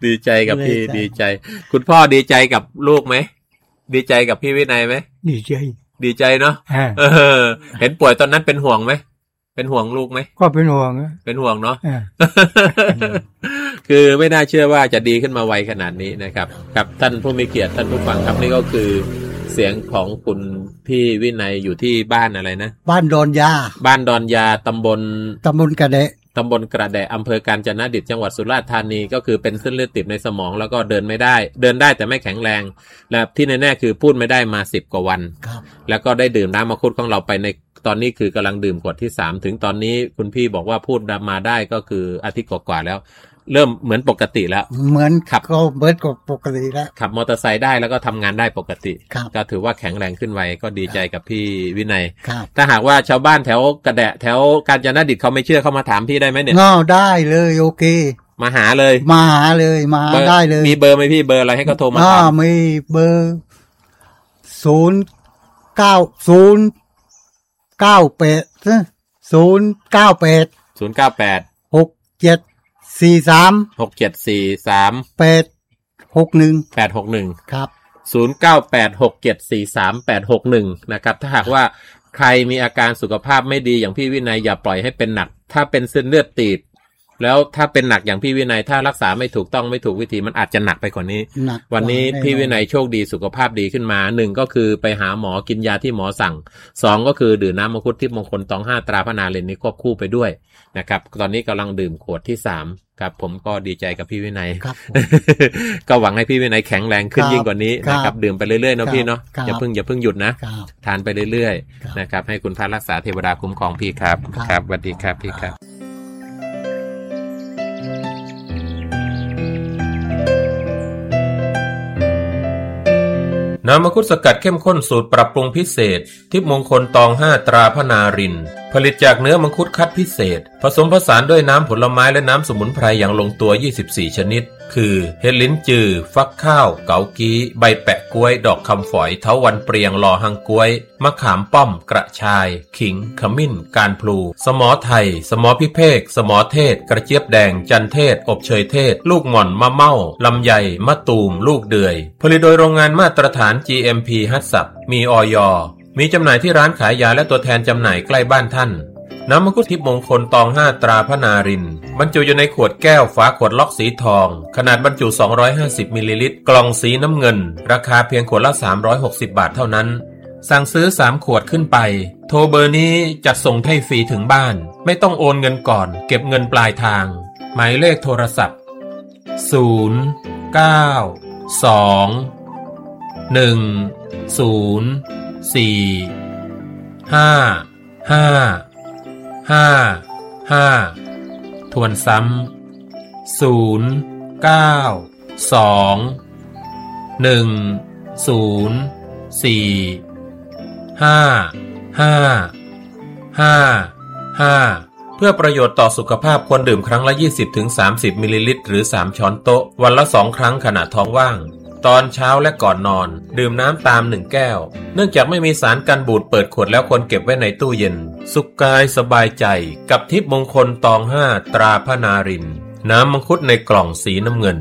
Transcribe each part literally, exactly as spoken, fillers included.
ดีใจกับพี่ดีใจคุณพ่อดีใจกับลูกไหมดีใจกับพี่วินัยไหมดีใจดีใจเนาะเออเห็นป่วยตอนนั้นเป็นห่วงไหมเป็นห่วงลูกไหมก็เป็นห่วงเป็นห่วงเนาะคือไม่น่าเชื่อว่าจะดีขึ้นมาไวขนาดนี้นะครับกับท่านผู้มีเกียรติท่านผู้ฟังครับนี่ก็คือเสียงของคุณพี่วินัยอยู่ที่บ้านอะไรนะบ้านดอนยาบ้านดอนยาตำบลตำบลกระแดะตำบลกระแดะอำเภอกาญจนดิตจังหวัดสุราษฎร์ธานีก็คือเป็นเส้นเลือดตีบในสมองแล้วก็เดินไม่ได้เดินได้แต่ไม่แข็งแรงและที่แน่ๆคือพูดไม่ได้มาสิบกว่าวันแล้วก็ได้ดื่มน้ำมังคุดของเราไปในตอนนี้คือกำลังดื่มขวดที่สามถึงตอนนี้คุณพี่บอกว่าพูดมาได้ก็คืออาทิตย์กว่าๆแล้วเริ่มเหมือนปกติแล้วเหมือนขับก็เบิร์ดก็ปกติแล้วขับมอเตอร์ไซค์ได้แล้วก็ทำงานได้ปกติก็ถือว่าแข็งแรงขึ้นไวก็ดีใจกับพี่วินัยถ้าหากว่าชาวบ้านแถวกระแดะแถวกาญจนดิตเขาไม่เชื่อเขามาถามพี่ได้ไหมเนี่ยง้อได้เลยโอเคมาหาเลยมาหาเลยมาได้เลยมีเบอร์ไหมพี่เบอร์อะไรให้เขาโทรมาถามมีเบอร์ศูนย์เก้าศูนย์เก้าแปดศูนย์เก้าแปดศูนย์เก้าแปดหกเจ็ดสี่สามหกเจ็ดสี่สามแปดหกหนึ่งแปดหกหนึ่งครับศูนย์เก้าแปดหกเจ็ดสี่สามแปดหกหนึ่งนะครับถ้าหากว่าใครมีอาการสุขภาพไม่ดีอย่างพี่วินัยอย่าปล่อยให้เป็นหนักถ้าเป็นเส้นเลือดตีบแล้วถ้าเป็นหนักอย่างพี่วินัยถ้ารักษาไม่ถูกต้องไม่ถูกวิธีมันอาจจะหนักไปกว่านี้วันนี้พี่วินัยโชคดีสุขภาพดีขึ้นมาหนึ่งก็คือไปหาหมอกินยาที่หมอสั่งสองก็คือดื่มน้ำมังคุดทิพย์มงคลตองห้าตราพระนาเรนนี้ควบคู่ไปด้วยนะครับตอนนี้กำลังดื่มขวดที่สามครับผมก็ดีใจกับพี่วินัย ก็หวังให้พี่วินัยแข็งแรงขึ้นยิ่งกว่านี้นะครับดื่มไปเรื่อยๆเนาะพี่เนาะอย่าเพิ่งอย่าเพิ่งหยุดนะทานไปเรื่อยๆนะครับให้คุณพระรักษาเทวดาคุ้มครองพี่ครับครับสวัสดีครับพี่ครับน้ำมังคุดสกัดเข้มข้นสูตรปรับปรุงพิเศษทิพย์มงคลตองห้าตราพระนารินทร์ผลิตจากเนื้อมังคุดคัดพิเศษผสมผสานด้วยน้ำผลไม้และน้ำสมุนไพรอย่างลงตัวยี่สิบสี่ชนิดคือเห็ดลิ้นจือฟักข้าวเกากี้ใบแปะกล้วยดอกคำฝอยเถาวัลย์เปรียงลอหังกล้วยมะขามป้อมกระชายขิงขมิ้นการพลูสมอไทยสมอพิเภกสมอเทศกระเจี๊ยบแดงจันเทศอบเชยเทศลูกหม่อนมะเม่าลำไยมะตูมลูกเดือยผลิตโดยโรงงานมาตรฐาน จี เอ็ม พี ฮัตสับมีอย.มีจำหน่ายที่ร้านขายยาและตัวแทนจำหน่ายใกล้บ้านท่านน้ำมังคุดทิพย์มงคลตองห้าตราพระนารินทร์บรรจุอยู่ในขวดแก้วฝาขวดล็อกสีทองขนาดบรรจุสองร้อยห้าสิบมิลลิลิตรกล่องสีน้ำเงินราคาเพียงขวดละสามร้อยหกสิบบาทเท่านั้นสั่งซื้อสามขวดขึ้นไปโทรเบอร์นี้จัดส่งให้ฟรีถึงบ้านไม่ต้องโอนเงินก่อนเก็บเงินปลายทางหมายเลขโทรศัพท์ศูนย์ เก้า สอง หนึ่ง ศูนย์ สี่ ห้า ห้าห้า ห้าทวนซ้ำศูนย์ เก้า สอง หนึ่ง ศูนย์ สี่ ห้า ห้า ห้า ห้าเพื่อประโยชน์ต่อสุขภาพควรดื่มครั้งละ ยี่สิบถึงสามสิบ มิลลิลิตรหรือสามช้อนโต๊ะวันละสองครั้งขณะท้องว่างตอนเช้าและก่อนนอนดื่มน้ำตามหนึ่งแก้วเนื่องจากไม่มีสารกันบูดเปิดขวดแล้วควรเก็บไว้ในตู้เย็นสุขกายสบายใจกับทิพย์มงคลตองห้าตราพระนารินทร์น้ำมังคุดในกล่องสีน้ำเงิน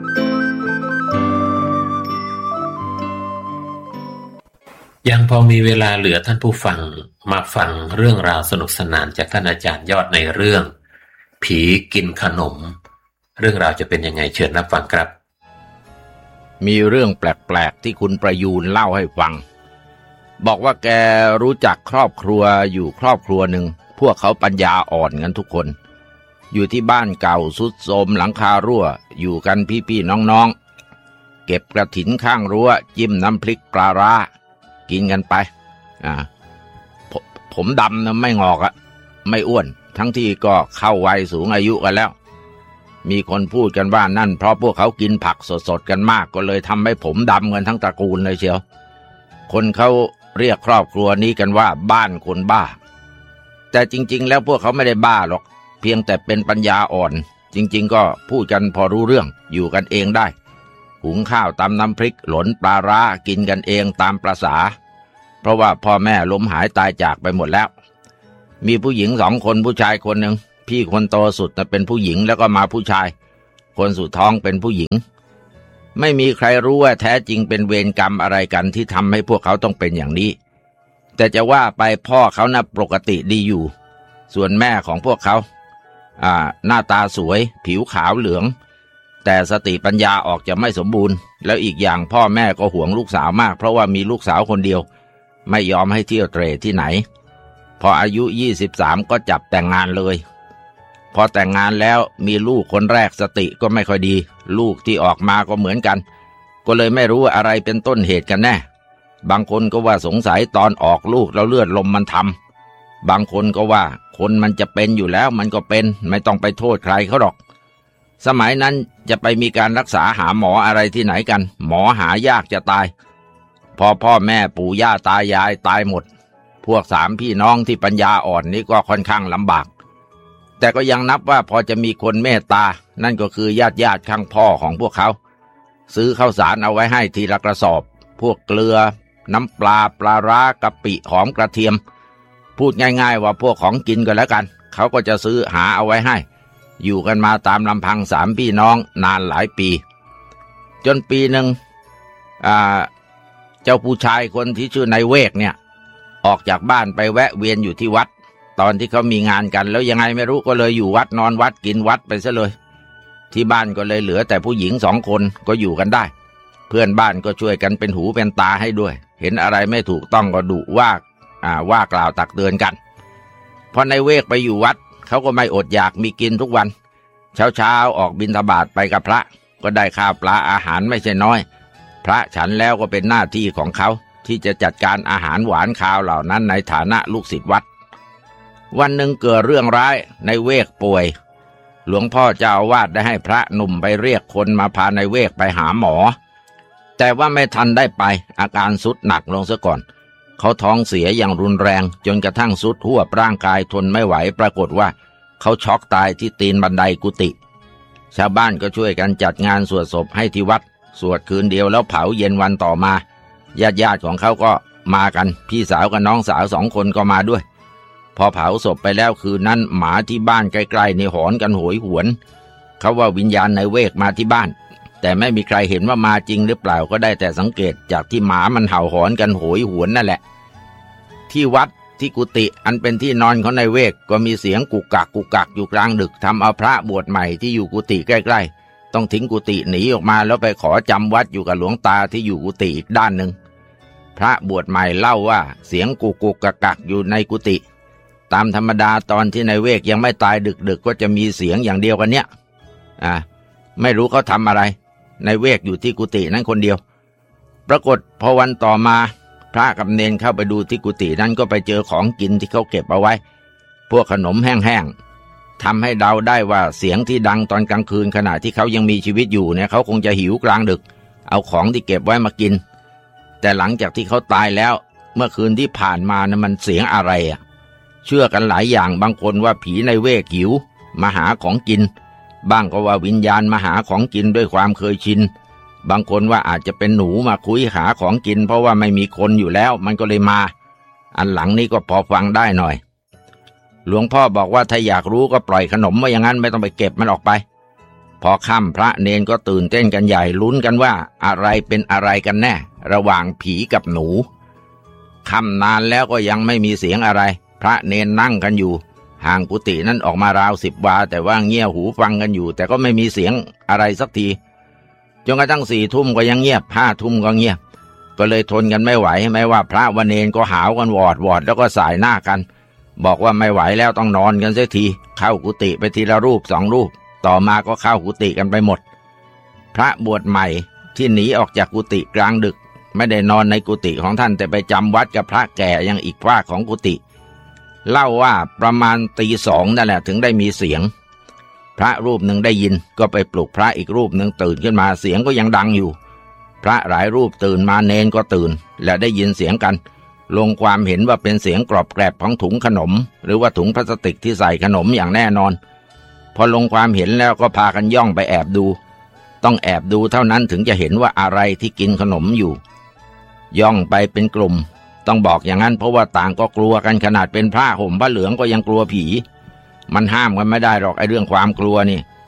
ยังพอมีเวลาเหลือท่านผู้ฟังมาฟังเรื่องราวสนุกสนานจากท่านอาจารย์ยอดในเรื่องผีกินขนมเรื่องราวจะเป็นยังไงเชิญรับฟังครับมีเรื่องแปลกๆที่คุณประยูนเล่าให้ฟังบอกว่าแกรู้จักครอบครัวอยู่ครอบครัวหนึ่งพวกเขาปัญญาอ่อนกันทุกคนอยู่ที่บ้านเก่าสุดโทรมหลังคารั่วอยู่กันพี่ๆน้องๆเก็บกระถินข้างรั้วจิ้มน้ำพริกปลาร้ากินกันไปอ่าผ, ผมดำนะไม่งอกอะไม่อ้วนทั้งที่ก็เข้าวัยสูงอายุกันแล้วมีคนพูดกันว่านั่นเพราะพวกเขากินผักสดๆกันมากก็เลยทำให้ผมดำกันทั้งตระกูลเลยเชียวคนเขาเรียกครอบครัวนี้กันว่าบ้านคนบ้าแต่จริงๆแล้วพวกเขาไม่ได้บ้าหรอกเพียงแต่เป็นปัญญาอ่อนจริงๆก็พูดกันพอรู้เรื่องอยู่กันเองได้หุงข้าวตำน้ำพริกหลนปลาร้ากินกันเองตามประสาเพราะว่าพ่อแม่ล้มหายตายจากไปหมดแล้วมีผู้หญิงสองคนผู้ชายคนหนึ่งพี่คนโตสุดเป็นผู้หญิงแล้วก็มาผู้ชายคนสุดท้องเป็นผู้หญิงไม่มีใครรู้ว่าแท้จริงเป็นเวรกรรมอะไรกันที่ทำให้พวกเขาต้องเป็นอย่างนี้แต่จะว่าไปพ่อเขาน่ะปกติดีอยู่ส่วนแม่ของพวกเขาอ่าหน้าตาสวยผิวขาวเหลืองแต่สติปัญญาออกจะไม่สมบูรณ์แล้วอีกอย่างพ่อแม่ก็หวงลูกสาวมากเพราะว่ามีลูกสาวคนเดียวไม่ยอมให้เที่ยวเตร่ที่ไหนพออายุยี่สิบสามก็จับแต่งงานเลยพอแต่งงานแล้วมีลูกคนแรกสติก็ไม่ค่อยดีลูกที่ออกมาก็เหมือนกันก็เลยไม่รู้อะไรเป็นต้นเหตุกันแน่บางคนก็ว่าสงสัยตอนออกลูกแล้วเลือดลมมันทำบางคนก็ว่าคนมันจะเป็นอยู่แล้วมันก็เป็นไม่ต้องไปโทษใครเขาหรอกสมัยนั้นจะไปมีการรักษาหาหมออะไรที่ไหนกันหมอหายากจะตายพอพ่อแม่ปู่ย่าตายายตายหมดพวกสามพี่น้องที่ปัญญาอ่อนนี่ก็ค่อนข้างลำบากแต่ก็ยังนับว่าพอจะมีคนเมตตานั่นก็คือญาติญาติข้างพ่อของพวกเขาซื้อข้าวสารเอาไว้ให้ทีละกระสอบพวกเกลือน้ำปลาปลาร้ากะปิหอมกระเทียมพูดง่ายๆว่าพวกของกินก็แล้วกันเขาก็จะซื้อหาเอาไว้ให้อยู่กันมาตามลำพังสามพี่น้องนานหลายปีจนปีหนึ่งอ่าเจ้าผู้ชายคนที่ชื่อนายเวกเนี่ยออกจากบ้านไปแวะเวียนอยู่ที่วัดตอนที่เขามีงานกันแล้วยังไงไม่รู้ก็เลยอยู่วัดนอนวัดกินวัดไปซะเลยที่บ้านก็เลยเหลือแต่ผู้หญิงสองคนก็อยู่กันได้เพื่อนบ้านก็ช่วยกันเป็นหูเป็นตาให้ด้วยเห็นอะไรไม่ถูกต้องก็ดุว่าอ่าว่ากล่าวตักเตือนกันพอนายเวกไปอยู่วัดเขาก็ไม่อดอยากมีกินทุกวันเช้าเช้าออกบิณฑบาตไปกับพระก็ได้ข้าวปลาอาหารไม่ใช่น้อยพระฉันแล้วก็เป็นหน้าที่ของเขาที่จะจัดการอาหารหวานคาวเหล่านั้นในฐานะลูกศิษย์วัดวันหนึ่งเกิดเรื่องร้ายนายเวกป่วยหลวงพ่อเจ้าอาวาสได้ให้พระหนุ่มไปเรียกคนมาพานายเวกไปหาหมอแต่ว่าไม่ทันได้ไปอาการทรุดหนักลงซะก่อนเขาท้องเสียอย่างรุนแรงจนกระทั่งทรุดหัวร่างกายทนไม่ไหวปรากฏว่าเขาช็อกตายที่ตีนบันไดกุฏิชาวบ้านก็ช่วยกันจัดงานสวดศพให้ที่วัดสวดคืนเดียวแล้วเผาเย็นวันต่อมาญาติญาติของเขาก็มากันพี่สาวกับน้องสาวสองคนก็มาด้วยพอเผาศพไปแล้วคืนนั้นหมาที่บ้านใกล้ๆในหอนกันโหยหวนเขาว่าวิญญาณนายเวกมาที่บ้านแต่ไม่มีใครเห็นว่ามาจริงหรือเปล่าก็ได้แต่สังเกตจากที่หมามันเห่าหอนกันโหยหวนนั่นแหละที่วัดที่กุฏิอันเป็นที่นอนของนายเวกก็มีเสียงกุกกักกุกกักอยู่กลางดึกทำเอาพระบวชใหม่ที่อยู่กุฏิใกล้ๆต้องทิ้งกุฏิหนีออกมาแล้วไปขอจำวัดอยู่กับหลวงตาที่อยู่กุฏิอีกด้านหนึ่งพระบวชใหม่เล่าว่าเสียงกุกกุกกักกักอยู่ในกุฏิตามธรรมดาตอนที่นายเวกยังไม่ตายดึกๆก็จะมีเสียงอย่างเดียวกันเนี้ยอ่าไม่รู้เขาทำอะไรนายเวกอยู่ที่กุฏินั้นคนเดียวปรากฏพอวันต่อมาพระกับเนนเข้าไปดูที่กุฏินั้นก็ไปเจอของกินที่เขาเก็บเอาไว้พวกขนมแห้งๆทำให้เดาได้ว่าเสียงที่ดังตอนกลางคืนขณะที่เขายังมีชีวิตอยู่เนี่ยเขาคงจะหิวกลางดึกเอาของที่เก็บไว้มากินแต่หลังจากที่เขาตายแล้วเมื่อคืนที่ผ่านมานะมันเสียงอะไรอ่ะเชื่อกันหลายอย่างบางคนว่าผีนายเวกหิวมาหาของกินบ้างก็ว่าวิญญาณมาหาของกินด้วยความเคยชินบางคนว่าอาจจะเป็นหนูมาคุยหาของกินเพราะว่าไม่มีคนอยู่แล้วมันก็เลยมาอันหลังนี้ก็พอฟังได้หน่อยหลวงพ่อบอกว่าถ้าอยากรู้ก็ปล่อยขนมไว้อย่างนั้นไม่ต้องไปเก็บมันออกไปพอค่ำพระเนนก็ตื่นเต้นกันใหญ่ลุ้นกันว่าอะไรเป็นอะไรกันแน่ระหว่างผีกับหนูค่ำนานแล้วก็ยังไม่มีเสียงอะไรพระเนนนั่งกันอยู่ห่างกุฏินั้นออกมาราวสิบวาแต่ว่าเงี่ยหูฟังกันอยู่แต่ก็ไม่มีเสียงอะไรสักทีจนกระทั่งสี่ทุ่มก็ยังเงียบห้าทุ่มก็เงียบก็เลยทนกันไม่ไหวไม่ว่าพระวเนนก็หาวกันวอดวอดแล้วก็สายหน้ากันบอกว่าไม่ไหวแล้วต้องนอนกันเสียทีเข้ากุฏิไปทีละรูปสองรูปต่อมาก็เข้ากุฏิกันไปหมดพระบวชใหม่ที่หนีออกจากกุฏิกลางดึกไม่ได้นอนในกุฏิของท่านแต่ไปจำวัดกับพระแก่ยังอีกภาคของกุฏิเล่าว่าประมาณตีสองนั่นแหละถึงได้มีเสียงพระรูปหนึ่งได้ยินก็ไปปลุกพระอีกรูปหนึ่งตื่นขึ้นมาเสียงก็ยังดังอยู่พระหลายรูปตื่นมาเนนก็ตื่นและได้ยินเสียงกันลงความเห็นว่าเป็นเสียงกรอบแกรบของถุงขนมหรือว่าถุงพลาสติกที่ใส่ขนมอย่างแน่นอนพอลงความเห็นแล้วก็พากันย่องไปแอบดูต้องแอบดูเท่านั้นถึงจะเห็นว่าอะไรที่กินขนมอยู่ย่องไปเป็นกลุ่มต้องบอกอย่างนั้นเพราะว่าต่างก็กลัวกันขนาดเป็นพระห่มพระเหลืองก็ยังกลัวผีมันห้ามกันไม่ได้หรอกไอ้เรื่องความกลัวนี่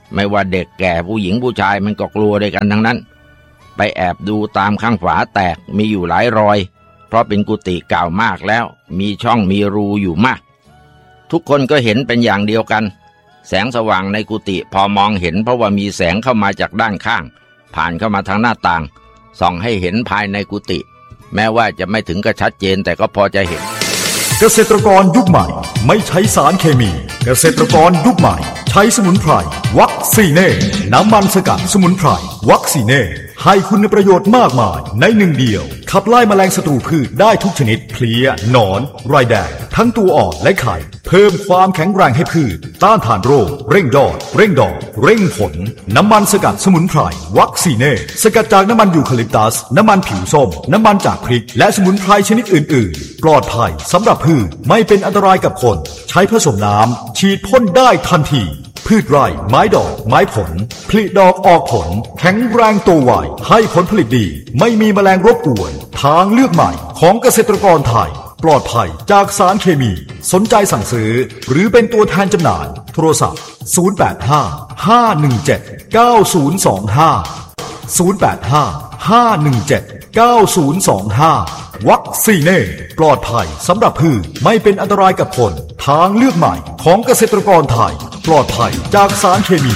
ไม่ว่าเด็กแก่ผู้หญิงผู้ชายมันก็กลัวด้วยกันทั้งนั้นไปแอบดูตามข้างฝาแตกมีอยู่หลายรอยเพราะเป็นกุฏิเก่ามากแล้วมีช่องมีรูอยู่มากทุกคนก็เห็นเป็นอย่างเดียวกันแสงสว่างในกุฏิพอมองเห็นเพราะว่ามีแสงเข้ามาจากด้านข้างผ่านเข้ามาทางหน้าต่างส่องให้เห็นภายในกุฏิแม้ว่าจะไม่ถึงกับชัดเจนแต่ก็พอจะเห็นเกษตรกรยุคใหม่ไม่ใช้สารเคมีเกษตรกรยุคใหม่ใช้สมุนไพรวัคซีเน่น้ำมันสกัดสมุนไพรวัคซีเน่ให้คุณประโยชน์มากมายในหนึ่งเดียวขับไล่แมลงศัตรูพืชได้ทุกชนิดเพลี้ยหนอนไรแดงทั้งตัวอ่อนและไข่เพิ่มความแข็งแรงให้พืชต้านทานโรคเร่งยอดเร่งดอกเร่งผลน้ำมันสกัดสมุนไพรวัคซีเน่สกัดจากน้ำมันยูคาลิปตัสน้ำมันผิวส้มน้ำมันจากพริกและสมุนไพรชนิดอื่นๆปลอดภัยสำหรับพืชไม่เป็นอันตรายกับคนใช้ผสมน้ำฉีดพ่นได้ทันทีพืชไร่ไม้ดอกไม้ผลผลิดอกออกผลแข็งแรงโตไวให้ผลผลิตดีไม่มีแมลงรบกวนทางเลือกใหม่ของเกษตรกรไทยปลอดภัยจากสารเคมีสนใจสั่งซื้อหรือเป็นตัวแทนจำหน่ายโทรศัพท์ศูนย์ แปด ห้า ห้า หนึ่ง เจ็ด เก้า ศูนย์ สอง ห้า ศูนย์ แปด ห้า ห้า หนึ่ง เจ็ด เก้า ศูนย์ สอง ห้าวัคซีเน่ปลอดภัยสำหรับพืชไม่เป็นอันตรายกับคนทางเลือกใหม่ของเกษตรกรไทยปลอดภัยจากสารเคมี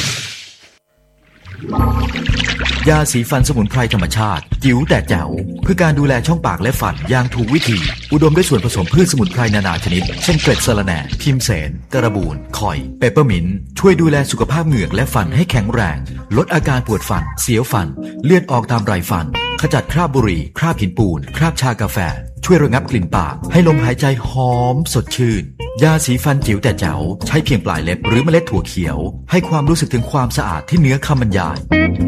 ยาสีฟันสมุนไพรธรรมชาติจิ๋วแต่แจ๋วเพื่อการดูแลช่องปากและฟันอย่างถูกวิธีอุดมด้วยส่วนผสมพืชสมุนไพรนานาชนิดเช่นเกล็ดสะระแหน่พิมเสนกระบูนข่อยเปปเปอร์มินต์ช่วยดูแลสุขภาพเหงือกและฟันให้แข็งแรงลดอาการปวดฟันเสียวฟันเลือดออกตามไรฟันขจัดคราบบุหรี่คราบหินปูนคราบชากาแฟช่วยระงับกลิ่นปากให้ลมหายใจหอมสดชื่นยาสีฟันจิ๋วแต่แจ๋วใช้เพียงปลายเล็บหรือเมล็ดถั่วเขียวให้ความรู้สึกถึงความสะอาดที่เหนือคำบรรยาย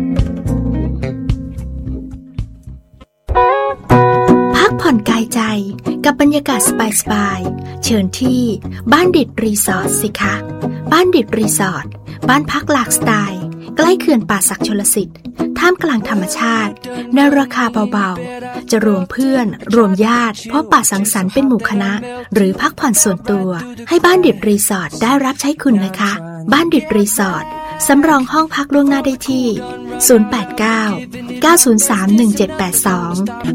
พักผ่อนกายใจกับบรรยากาศสบายๆเชิญที่บ้านดิดรีสอร์ทสิคะบ้านดิดรีสอร์ทบ้านพักหลากสไตล์ใกล้เขื่อนป่าศักชลสิทธิ์ท่ามกลางธรรมชาติในราคาเบาๆจะรวมเพื่อนรวมญาติพบปะสังสรรค์เป็นหมู่คณะหรือพักผ่อนส่วนตัวให้บ้านดิดรีสอร์ทได้รับใช้คุณนะคะบ้านดิดรีสอร์ทสำรองห้องพักล่วงหน้าได้ที่ศูนย์ แปด เก้า เก้า ศูนย์ สาม หนึ่ง เจ็ด แปด สอง